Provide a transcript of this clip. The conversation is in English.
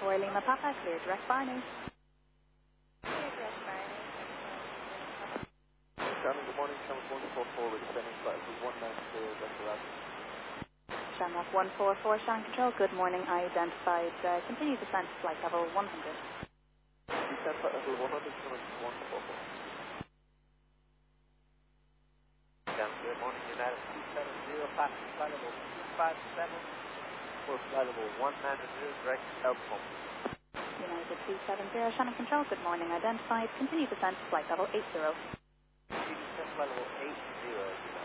4 Lima Papa, clear direct Barney. Shannon, good morning. Shamrock 144 with descending flight level 190, Dr. Rabbit. Shamrock 144, Shannon Control, good morning. Identified. Continue descent to flight level 100. Descent flight level 100, Shamrock 144. Good morning, United 270, passenger flight level 257, for flight level 190, direct outcome. United 270, Shannon Control, good morning. Identified. Continue descent to flight level 80. Descent flight level 80,